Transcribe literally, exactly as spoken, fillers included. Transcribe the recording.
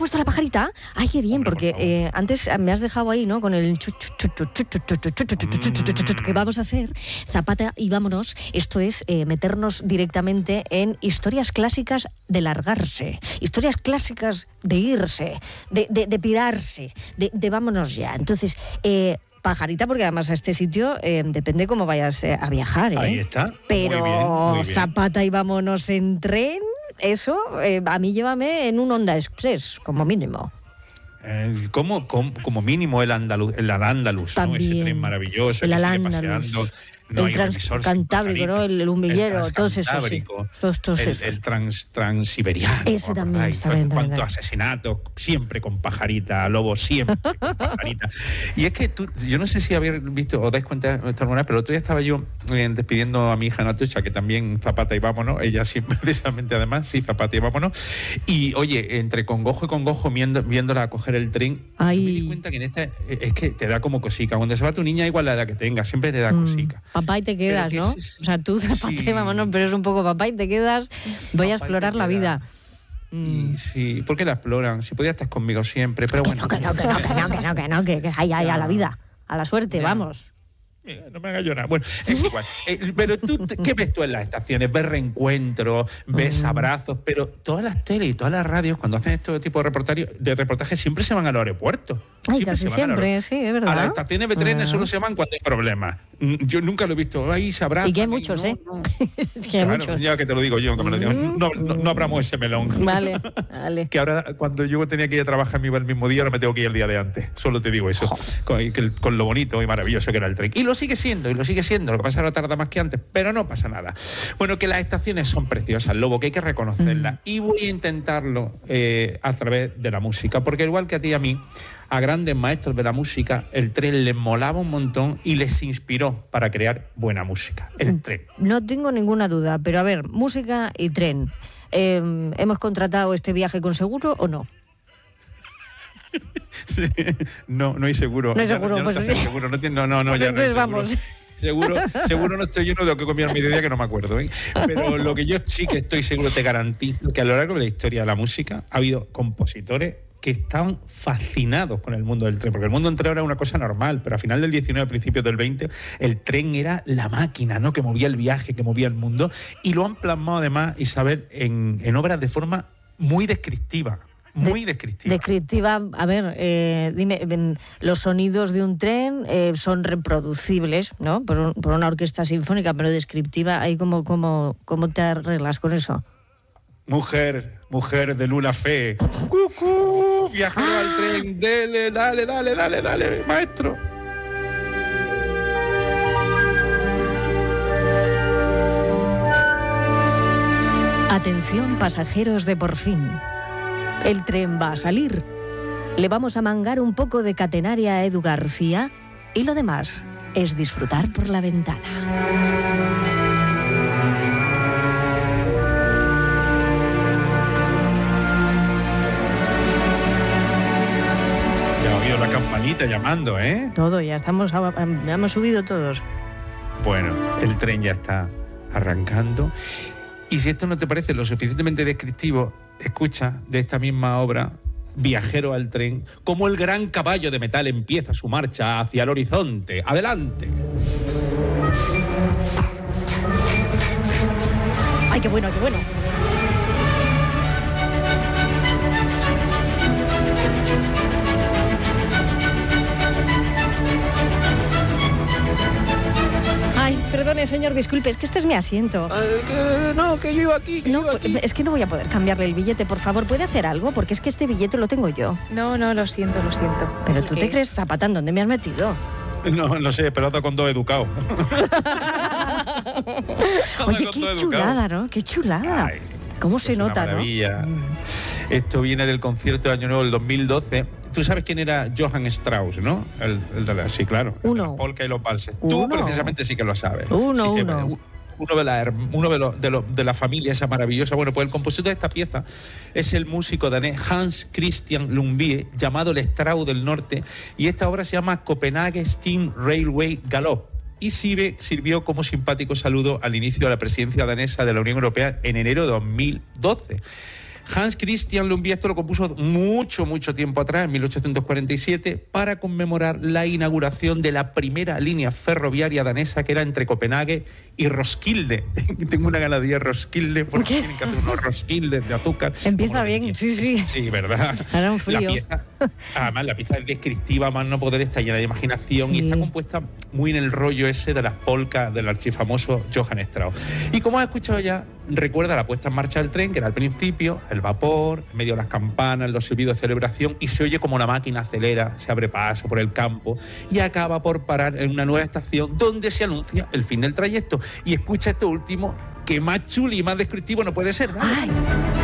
puesto la pajarita? Ay, qué bien, porque eh, antes me has dejado ahí, ¿no? Con el que vamos a hacer. Zapata y vámonos. Esto es eh, meternos directamente en historias clásicas de largarse, historias clásicas de irse, de, de, de pirarse, de, de vámonos ya. Entonces, eh, pajarita, porque además a este sitio eh, depende cómo vayas eh, a viajar, ¿eh? Ahí está. Pero muy bien, muy bien. Zapata y vámonos en tren, eso, eh, a mí llévame en un Honda Express, como mínimo. Eh, como, como, como mínimo el andaluz, el Al-Ándalus, ¿no? Ese tren maravilloso el que sigue Al-Ándalus. paseando. No el transcantábrico, ¿no? El, el humillero, todos esos, sí. Todos, todos el, esos. el trans, transiberiano. Ese también está bien. Cuántos asesinatos, siempre con pajarita, Lobo, siempre con pajarita. Y es que tú, yo no sé si habéis visto, os dais cuenta de esto alguna vez, pero el otro día estaba yo eh, despidiendo a mi hija Natucha, que también Zapata y vámonos, ella siempre, precisamente además, sí, Zapata y vámonos. Y oye, entre congojo y congojo, viendo, viéndola coger el tren, Ay. yo me di cuenta que en esta, es que te da como cosica. Cuando se va tu niña, igual la edad que tenga, siempre te da mm. cosica. Papá y te quedas, ¿no? Es, o sea, tú Zapata y vámonos, pero es un poco papá y te quedas, voy a explorar la vida. Mm. Sí, ¿por qué la exploran? Si podías estar conmigo siempre, pero bueno. Que no, que no, que no, que no, que no, que, que ay, ay, a la vida, a la suerte, ya. Vamos. Mira, no me hagas llorar. Bueno, es igual. Eh, pero tú, ¿qué ves tú en las estaciones? Ves reencuentros, ves mm. abrazos, pero todas las teles y todas las radios, cuando hacen este tipo de reportajes, de reportajes siempre se van al aeropuerto. Ay, siempre casi se van siempre, sí, es verdad. A las estaciones de trenes ah. solo se van cuando hay problemas. Yo nunca lo he visto. Ahí se abrazan. Y que hay muchos, y no, ¿eh? No. que hay claro, muchos. Ya que te lo digo yo, que me lo digo. No, no, no abramos ese melón. Vale, vale. Que ahora, cuando yo tenía que ir a trabajar, me iba el mismo día, ahora me tengo que ir el día de antes. Solo te digo eso. Con, con lo bonito y maravilloso que era el tren. Y lo sigue siendo, y lo sigue siendo. Lo que pasa es que ahora tarda más que antes, pero no pasa nada. Bueno, que las estaciones son preciosas, Lobo, que hay que reconocerlas. Mm. Y voy a intentarlo eh, a través de la música, porque igual que a ti y a mí, a grandes maestros de la música, el tren les molaba un montón y les inspiró para crear buena música. El tren. No tengo ninguna duda, pero a ver, música y tren. Eh, ¿Hemos contratado este viaje con seguro o no? Sí, no, no hay seguro. No hay seguro, ya, ya pues no, seguro. No, no, no, no, ya entonces no hay vamos. Seguro, seguro no estoy yo de lo que comí al mediodía, que no me acuerdo, ¿eh? Pero lo que yo sí que estoy seguro, te garantizo, que a lo largo de la historia de la música ha habido compositores que estaban fascinados con el mundo del tren, porque el mundo del tren era una cosa normal, pero a final del diecinueve, principios del veinte, el tren era la máquina, ¿no?, que movía el viaje, que movía el mundo, y lo han plasmado además, Isabel, en, en obras de forma muy descriptiva. Muy de, descriptiva. Descriptiva, a ver, eh, dime, ven, los sonidos de un tren eh, son reproducibles, ¿no?, por, un, por una orquesta sinfónica, pero descriptiva, ¿ahí cómo, cómo, cómo te arreglas con eso? Mujer, mujer de luna fe, ¡cucú! Viajero ah. al tren, dale, dale, dale, dale, dale, maestro. Atención, pasajeros de Porfín. El tren va a salir. Le vamos a mangar un poco de catenaria a Edu García y lo demás es disfrutar por la ventana. Ya he oído la campanita llamando, ¿eh? Todo, ya estamos, ya hemos subido todos. Bueno, el tren ya está arrancando. Y si esto no te parece lo suficientemente descriptivo, escucha de esta misma obra, Viajero al tren, cómo el gran caballo de metal empieza su marcha hacia el horizonte. ¡Adelante! ¡Ay, qué bueno, qué bueno! Ay, perdone, señor, disculpe, es que este es mi asiento. Ay, que no, que yo iba aquí, que no, yo iba aquí. Es que no voy a poder cambiarle el billete, por favor, ¿puede hacer algo? Porque es que este billete lo tengo yo. No, no, lo siento, lo siento. Pero ¿Sí tú te es? crees, Zapatán, ¿dónde me has metido? No, no sé, pelota con dos educados. Oye, qué chulada, ¿no? Qué chulada. Ay, ¿cómo se nota, una maravilla, ¿no? Esto viene del concierto de Año Nuevo del dos mil doce. Tú sabes quién era Johann Strauss, ¿no? El, el de la, sí, claro. Uno. El de la polka y los valses. Uno. Tú precisamente sí que lo sabes. Uno, sí que, uno. Uno de la, uno de, los, de, los, de la familia esa maravillosa. Bueno, pues el compositor de esta pieza es el músico danés Hans Christian Lumbye, llamado el Strauss del Norte, y esta obra se llama Copenhague Steam Railway Galop, y sirve, sirvió como simpático saludo al inicio de la presidencia danesa de la Unión Europea en enero de dos mil doce. Hans Christian Lundvik esto lo compuso mucho, mucho tiempo atrás, en mil ochocientos cuarenta y siete, para conmemorar la inauguración de la primera línea ferroviaria danesa, que era entre Copenhague y Roskilde. Tengo una gana de ir a Roskilde porque tienen que hacer unos Roskilde de azúcar. Empieza bien, sí, sí. Sí, ¿verdad? Hará un frío. La pieza, además, la pieza es descriptiva, más no poder, está llena de imaginación Sí. y está compuesta muy en el rollo ese de las polcas del archifamoso Johann Strauss. Y como has escuchado ya, recuerda la puesta en marcha del tren, que era al principio, el vapor, en medio de las campanas, los silbidos de celebración, y se oye como una máquina acelera, se abre paso por el campo y acaba por parar en una nueva estación donde se anuncia el fin del trayecto. Y escucha esto último, que más chuli y más descriptivo no puede ser, ¿vale? Ay.